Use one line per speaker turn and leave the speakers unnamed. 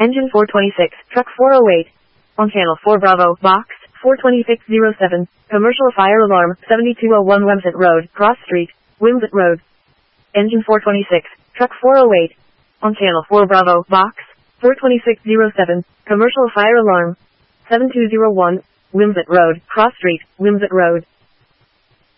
Engine 426, truck 408. On channel 4 Bravo, box 42607, commercial fire alarm 7201 Wimsett Road, Cross Street, Wimsett Road. Engine 426, truck 408. On channel 4 Bravo, box 42607, commercial fire alarm 7201, Wimsett Road, Cross Street, Wimsett Road.